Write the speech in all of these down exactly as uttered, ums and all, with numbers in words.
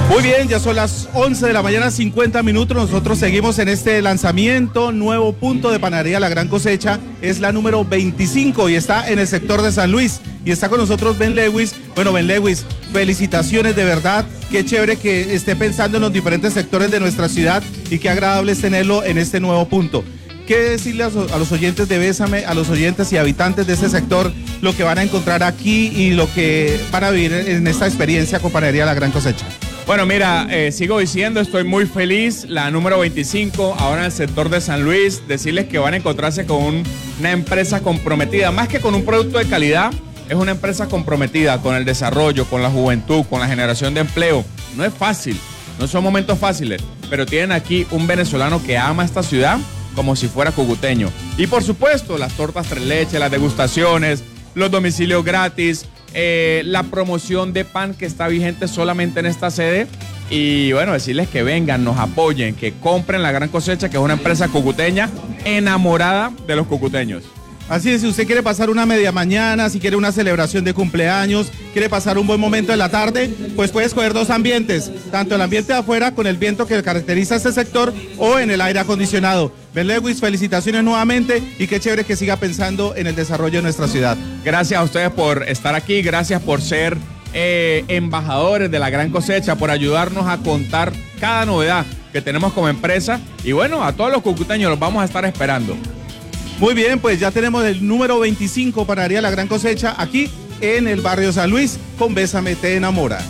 Muy bien, ya son las once de la mañana, cincuenta minutos. Nosotros seguimos en este lanzamiento, nuevo punto de panadería La Gran Cosecha. Es la número veinticinco y está en el sector de San Luis. Y está con nosotros Ben Lewis. Bueno, Ben Lewis, felicitaciones de verdad. Qué chévere que esté pensando en los diferentes sectores de nuestra ciudad y qué agradable es tenerlo en este nuevo punto. ¿Qué decirle a los oyentes de Bésame, a los oyentes y habitantes de este sector, lo que van a encontrar aquí y lo que van a vivir en esta experiencia con Panadería La Gran Cosecha? Bueno, mira, eh, sigo diciendo, estoy muy feliz, la número veinticinco, ahora en el sector de San Luis, decirles que van a encontrarse con un, una empresa comprometida, más que con un producto de calidad, es una empresa comprometida con el desarrollo, con la juventud, con la generación de empleo. No es fácil, no son momentos fáciles, pero tienen aquí un venezolano que ama esta ciudad como si fuera cucuteño. Y por supuesto, las tortas tres leches, las degustaciones, los domicilios gratis, eh, la promoción de pan que está vigente solamente en esta sede. Y bueno, decirles que vengan, nos apoyen, que compren La Gran Cosecha, que es una empresa cucuteña enamorada de los cucuteños. Así es, si usted quiere pasar una media mañana, si quiere una celebración de cumpleaños, quiere pasar un buen momento en la tarde, pues puede escoger dos ambientes, tanto el ambiente de afuera con el viento que caracteriza este sector o en el aire acondicionado. Ben Lewis, felicitaciones nuevamente y qué chévere que siga pensando en el desarrollo de nuestra ciudad. Gracias a ustedes por estar aquí, gracias por ser eh, embajadores de La Gran Cosecha, por ayudarnos a contar cada novedad que tenemos como empresa y bueno, a todos los cucuteños los vamos a estar esperando. Muy bien, pues ya tenemos el número veinticinco Panadería La Gran Cosecha aquí en el barrio San Luis con Bésame Te Enamora.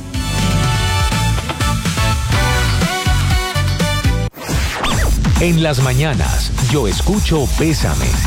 En las mañanas yo escucho Bésame.